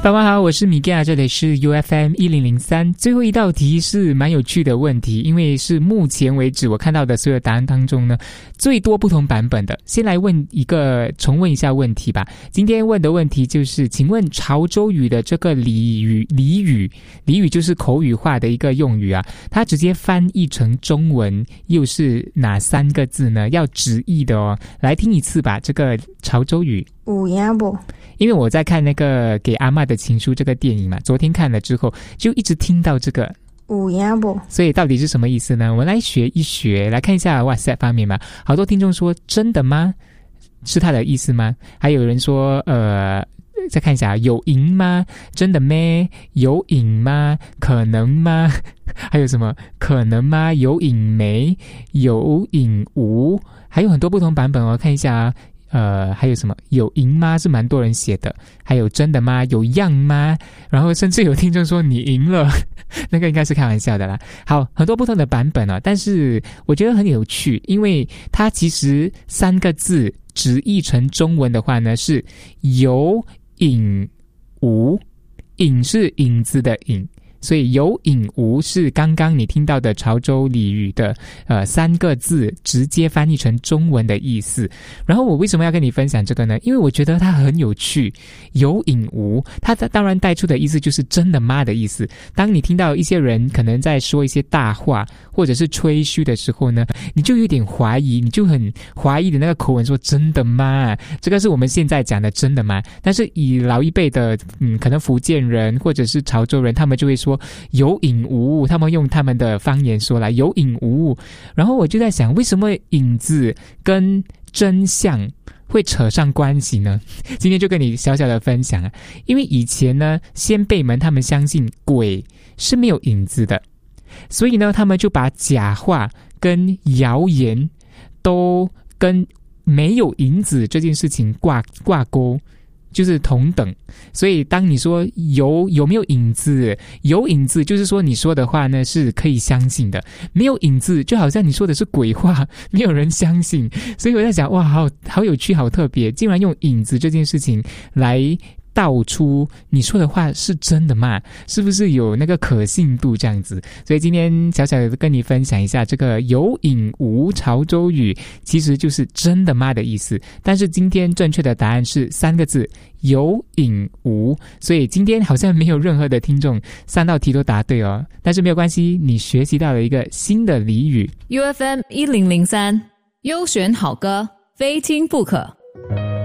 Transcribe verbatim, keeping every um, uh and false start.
傍晚好，我是米盖，这里是 U F M 一零零三。最后一道题是蛮有趣的问题，因为是目前为止我看到的所有答案当中呢最多不同版本的。先来问一个，重问一下问题吧。今天问的问题就是，请问潮州语的这个俚语俚语俚语就是口语化的一个用语啊，它直接翻译成中文又是哪三个字呢？要直译的哦。来听一次吧，这个潮州语。 有影不？ 因为我在看那个给阿嬷的情书这个电影嘛，昨天看了之后就一直听到这个有影不， 所以到底是什么意思呢？我们来学一学，来看一下 WhatsApp 方面嘛。好多听众说真的吗？是他的意思吗？还有人说呃再看一下，有赢吗？真的咩？有瘾吗？可能吗？还有什么可能吗？有瘾没？有瘾无？还有很多不同版本哦，看一下啊。呃，还有什么有赢吗？是蛮多人写的。还有真的吗？有样吗？然后甚至有听众说你赢了，那个应该是开玩笑的啦。好，很多不同的版本啊，但是我觉得很有趣，因为它其实三个字直译成中文的话呢是有影无，影是影子的影。所以有影无是刚刚你听到的潮州俚语的呃三个字直接翻译成中文的意思。然后我为什么要跟你分享这个呢？因为我觉得它很有趣。有影无，它当然带出的意思就是真的吗的意思。当你听到一些人可能在说一些大话或者是吹嘘的时候呢，你就有点怀疑，你就很怀疑的那个口吻说真的吗？这个是我们现在讲的真的吗？但是以老一辈的嗯，可能福建人或者是潮州人，他们就会说有影无物，他们用他们的方言说来有影无物。然后我就在想，为什么影子跟真相会扯上关系呢？今天就跟你小小的分享啊。因为以前呢，先辈们他们相信鬼是没有影子的，所以呢，他们就把假话跟谣言都跟没有影子这件事情挂挂钩，就是同等。所以当你说有有没有影子，有影子就是说你说的话呢是可以相信的，没有影子就好像你说的是鬼话，没有人相信。所以我在想，哇，好好有趣，好特别，竟然用影子这件事情来道出你说的话是真的吗？是不是有那个可信度这样子？所以今天小小的跟你分享一下这个有影无潮州语，其实就是真的吗的意思。但是今天正确的答案是三个字，有影无。所以今天好像没有任何的听众三道题都答对哦，但是没有关系，你学习到了一个新的俚语。 U F M 一零零三优选好歌，非听不可。